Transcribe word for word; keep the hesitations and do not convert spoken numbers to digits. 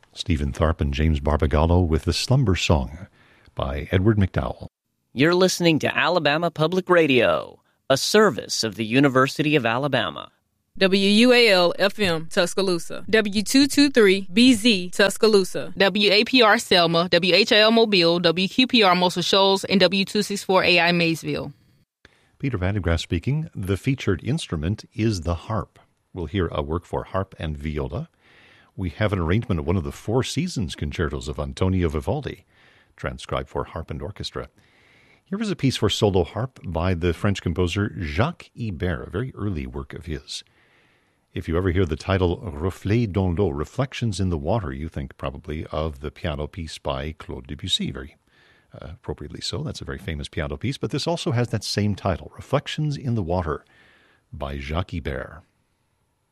Stephen Tharp and James Barbagallo with The Slumber Song by Edward McDowell. You're listening to Alabama Public Radio, a service of the University of Alabama. W U A L F M Tuscaloosa, W two twenty-three B Z Tuscaloosa, W A P R Selma, W H L Mobile, W Q P R Muscle Shoals, and W two sixty-four A I Maysville. Peter Vandegraff speaking. The featured instrument is the harp. We'll hear a work for harp and viola. We have an arrangement of one of the Four Seasons concertos of Antonio Vivaldi, transcribed for harp and orchestra. Here is a piece for solo harp by the French composer Jacques Ibert, a very early work of his. If you ever hear the title Reflets dans l'eau, Reflections in the Water, you think probably of the piano piece by Claude Debussy, very uh, appropriately so. That's a very famous piano piece, but this also has that same title, Reflections in the Water by Jacques Ibert.